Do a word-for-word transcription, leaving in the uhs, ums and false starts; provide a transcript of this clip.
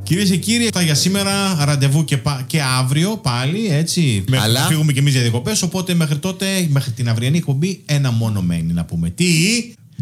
Κυρίες και κύριοι, αυτά για σήμερα. Ραντεβού και, πα... και αύριο πάλι, έτσι. Μέχρι Αλλά... να φύγουμε κι εμείς για διακοπές. Οπότε μέχρι τότε, μέχρι την αυριανή εκπομπή, ένα μόνο μένει να πούμε. Τι?